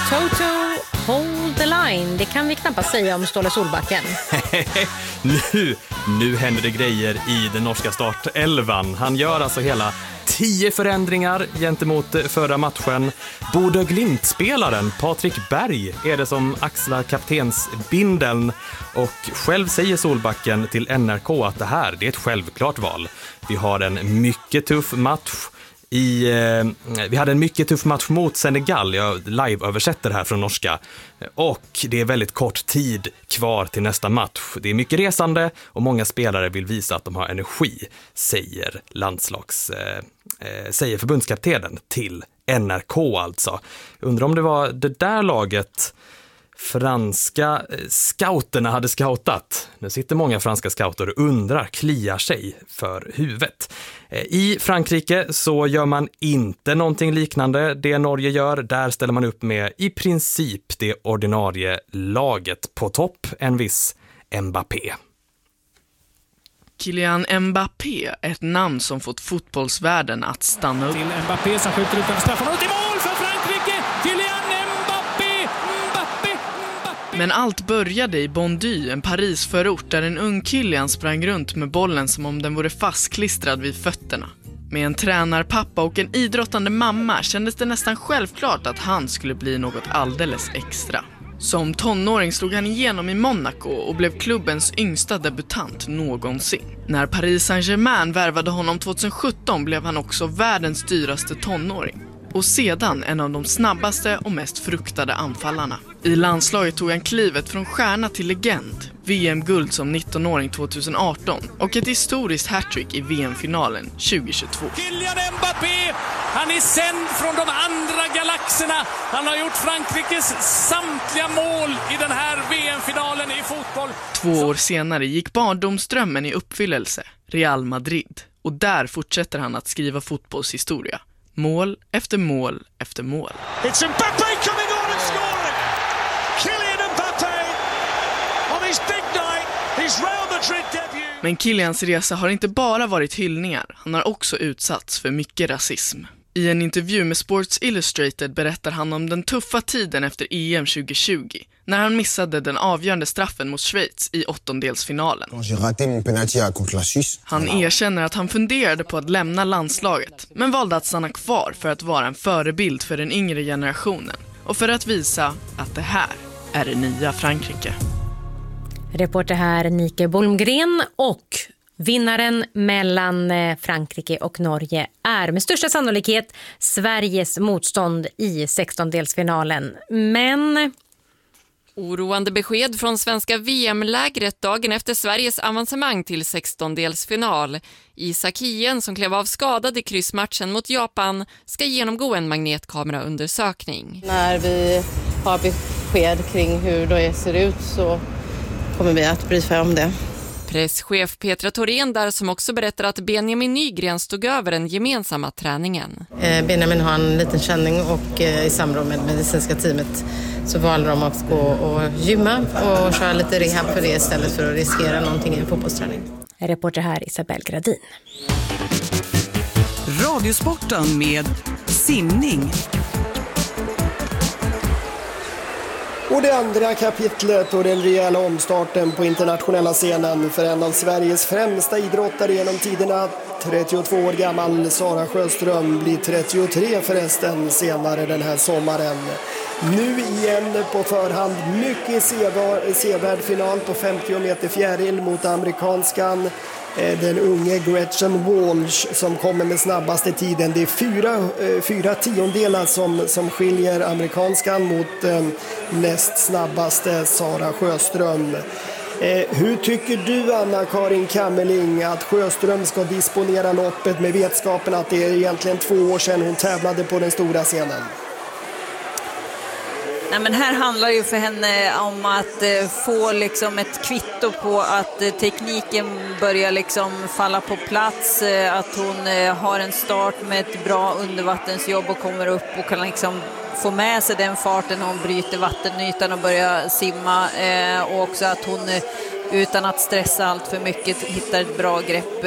Toto, hold the line. Det kan vi knappast säga om Ståle Solbacken. Nu händer det grejer i den norska startelvan. Han gör alltså hela 10 förändringar gentemot förra matchen. Bodø Glimt-spelaren Patrik Berg är det som axlar kaptensbindeln, och själv säger Solbacken till NRK att det är ett självklart val. Vi har en mycket tuff match. Vi hade en mycket tuff match mot Senegal. Jag live-översätter här från norska. Och det är väldigt kort tid kvar till nästa match. Det är mycket resande och många spelare vill visa att de har energi, säger säger förbundskaptenen till NRK alltså. Undrar om det var det där laget franska scouterna hade scoutat. Nu sitter många franska scouter och kliar sig för huvudet. I Frankrike så gör man inte någonting liknande det Norge gör. Där ställer man upp med i princip det ordinarie laget, på topp en viss Mbappé. Kylian Mbappé, ett namn som fått fotbollsvärlden att stanna upp. Till Mbappé som skjuter utanför straffområdet, i mål för Frankrike! Kylian Mbappé! Men allt började i Bondy, en Parisförort där en ung Kylian sprang runt med bollen som om den vore fastklistrad vid fötterna. Med en tränarpappa och en idrottande mamma kändes det nästan självklart att han skulle bli något alldeles extra. Som tonåring slog han igenom i Monaco och blev klubbens yngsta debutant någonsin. När Paris Saint-Germain värvade honom 2017 blev han också världens dyraste tonåring. Och sedan en av de snabbaste och mest fruktade anfallarna. I landslaget tog han klivet från stjärna till legend. VM-guld som 19-åring 2018 och ett historiskt hattrick i VM-finalen 2022. Kylian Mbappé, han är sänd från de andra galaxerna. Han har gjort Frankrikes samtliga mål i den här VM-finalen i fotboll. 2 år senare gick barndomsdrömmen i uppfyllelse, Real Madrid. Och där fortsätter han att skriva fotbollshistoria. Mål efter mål efter mål. It's Mbappé coming on and scoring. Kylian Mbappé on his big night, his Real Madrid debut. Men Kylians resa har inte bara varit hyllningar. Han har också utsatts för mycket rasism. I en intervju med Sports Illustrated berättar han om den tuffa tiden efter EM 2020, när han missade den avgörande straffen mot Schweiz i åttondelsfinalen. Han erkänner att han funderade på att lämna landslaget, men valde att stanna kvar för att vara en förebild för den yngre generationen och för att visa att det här är det nya Frankrike. Reporter här Nike Bolmgren, och vinnaren mellan Frankrike och Norge är med största sannolikhet Sveriges motstånd i 16-delsfinalen. Men oroande besked från svenska VM-lägret dagen efter Sveriges avancemang till 16-delsfinal. Isak Hien, som klev av skadad i kryssmatchen mot Japan, ska genomgå en magnetkameraundersökning. När vi har besked kring hur det ser ut så kommer vi att briefa om det. Presschef Petra Thorén där, som också berättar att Benjamin Nygren stod över den gemensamma träningen. Benjamin har en liten känning och i samråd med medicinska teamet så valde de att gå och gymma och köra lite rehab för det istället för att riskera någonting i en fotbollsträning. Reporter här Isabel Gradin. Radiosporten med simning. Och det andra kapitlet och den rejäla omstarten på internationella scenen för en av Sveriges främsta idrottare genom tiderna. 32 år gammal Sara Sjöström blir 33 förresten senare den här sommaren. Nu igen på förhand mycket sevärd final på 50 meter fjäril mot amerikanskan. Den unge Gretchen Walsh som kommer med snabbaste tiden. Det är 4 tiondelar som skiljer amerikanskan mot näst snabbaste Sara Sjöström. Hur tycker du, Anna-Karin Kammerling, att Sjöström ska disponera loppet med vetskapen att det är egentligen 2 år sedan hon tävlade på den stora scenen? Nej, men här handlar ju för henne om att få liksom ett kvitto på att tekniken börjar liksom falla på plats, att hon har en start med ett bra undervattensjobb och kommer upp och kan liksom få med sig den farten när hon bryter vattenytan och börjar simma, och också att hon utan att stressa allt för mycket hittar ett bra grepp